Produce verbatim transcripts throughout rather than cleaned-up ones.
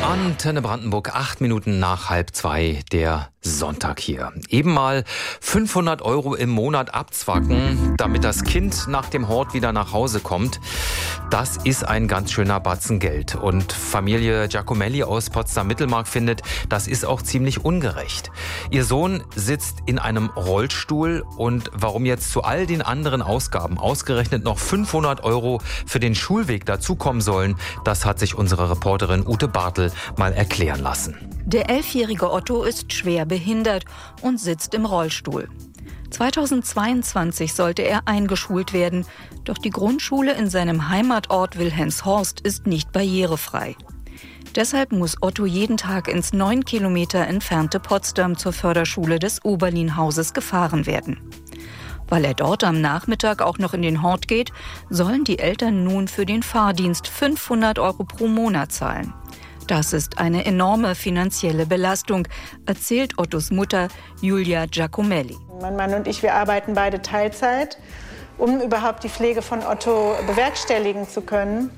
Antenne Brandenburg, acht Minuten nach halb zwei, der Sonntag hier. Eben mal fünfhundert Euro im Monat abzwacken, damit das Kind nach dem Hort wieder nach Hause kommt. Das ist ein ganz schöner Batzen Geld. Und Familie Giacomelli aus Potsdam-Mittelmark findet, das ist auch ziemlich ungerecht. Ihr Sohn sitzt in einem Rollstuhl und warum jetzt zu all den anderen Ausgaben ausgerechnet noch fünfhundert Euro für den Schulweg dazukommen sollen, das hat sich unsere Reporterin Ute Bartel mal erklären lassen. Der elfjährige Otto ist schwer behindert und sitzt im Rollstuhl. zweitausendzweiundzwanzig sollte er eingeschult werden, doch die Grundschule in seinem Heimatort Wilhelmshorst ist nicht barrierefrei. Deshalb muss Otto jeden Tag ins neun Kilometer entfernte Potsdam zur Förderschule des Oberlin-Hauses gefahren werden. Weil er dort am Nachmittag auch noch in den Hort geht, sollen die Eltern nun für den Fahrdienst fünfhundert Euro pro Monat zahlen. Das ist eine enorme finanzielle Belastung, erzählt Ottos Mutter Julia Giacomelli. Mein Mann und ich, wir arbeiten beide Teilzeit, um überhaupt die Pflege von Otto bewerkstelligen zu können.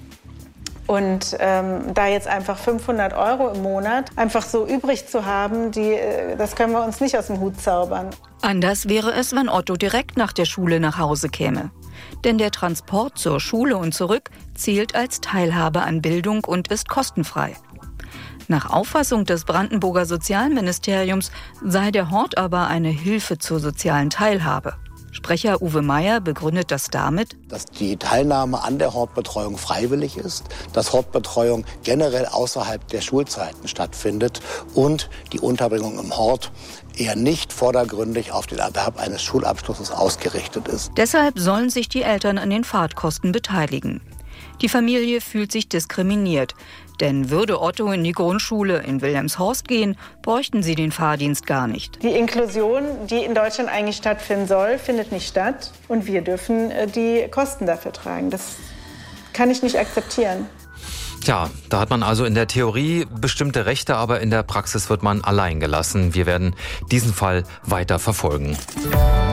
Und ähm, da jetzt einfach fünfhundert Euro im Monat einfach so übrig zu haben, die, das können wir uns nicht aus dem Hut zaubern. Anders wäre es, wenn Otto direkt nach der Schule nach Hause käme. Denn der Transport zur Schule und zurück zählt als Teilhabe an Bildung und ist kostenfrei. Nach Auffassung des Brandenburger Sozialministeriums sei der Hort aber eine Hilfe zur sozialen Teilhabe. Sprecher Uwe Meier begründet das damit, dass die Teilnahme an der Hortbetreuung freiwillig ist, dass Hortbetreuung generell außerhalb der Schulzeiten stattfindet und die Unterbringung im Hort eher nicht vordergründig auf den Erwerb eines Schulabschlusses ausgerichtet ist. Deshalb sollen sich die Eltern an den Fahrtkosten beteiligen. Die Familie fühlt sich diskriminiert, denn würde Otto in die Grundschule in Wilhelmshorst gehen, bräuchten sie den Fahrdienst gar nicht. Die Inklusion, die in Deutschland eigentlich stattfinden soll, findet nicht statt und wir dürfen die Kosten dafür tragen. Das kann ich nicht akzeptieren. Tja, da hat man also in der Theorie bestimmte Rechte, aber in der Praxis wird man allein gelassen. Wir werden diesen Fall weiter verfolgen.